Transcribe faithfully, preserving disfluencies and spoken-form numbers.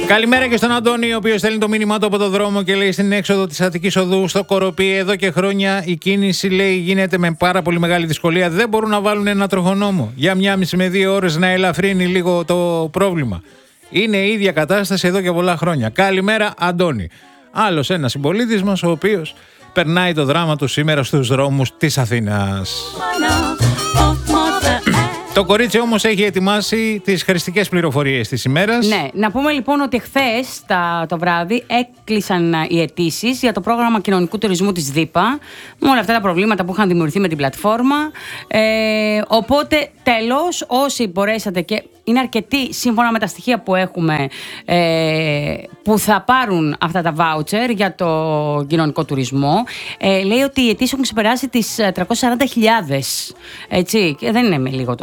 Καλημέρα και στον Αντώνη, ο οποίος στέλνει το μήνυμά του από το δρόμο και λέει: στην έξοδο της Αττικής Οδού στο Κοροπή, εδώ και χρόνια η κίνηση, λέει, γίνεται με πάρα πολύ μεγάλη δυσκολία. Δεν μπορούν να βάλουν ένα τροχονόμο για μια μισή με δύο ώρες να ελαφρύνει λίγο το πρόβλημα. Είναι η ίδια κατάσταση εδώ και πολλά χρόνια. Καλημέρα, Αντώνη. Άλλος ένας συμπολίτης μας, ο οποίος περνάει το δράμα του σήμερα στους δρόμους της Αθήνας. Το κορίτσι όμως έχει ετοιμάσει τις χρηστικές πληροφορίες της ημέρας. Ναι, να πούμε λοιπόν ότι χθες το βράδυ έκλεισαν οι αιτήσεις για το πρόγραμμα κοινωνικού τουρισμού της ΔΥΠΑ, με όλα αυτά τα προβλήματα που είχαν δημιουργηθεί με την πλατφόρμα. Ε, οπότε τέλος, όσοι μπορέσατε, και είναι αρκετοί σύμφωνα με τα στοιχεία που έχουμε, ε, που θα πάρουν αυτά τα βάουτσερ για το κοινωνικό τουρισμό, ε, λέει ότι οι αιτήσεις έχουν ξεπεράσει τις τριακόσιες σαράντα χιλιάδες. Έτσι, και δεν είναι με λίγο το.